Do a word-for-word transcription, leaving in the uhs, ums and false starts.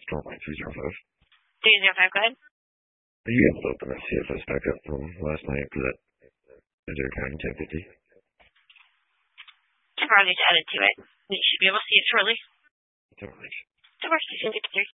Storm line two zero five. three zero five, go ahead. Are you able to open that C F S back up from last night for that Adair County ten fifty? Tomorrow needs added to it. You should be able to see it shortly. Tomorrow. Tomorrow, station fifty-three.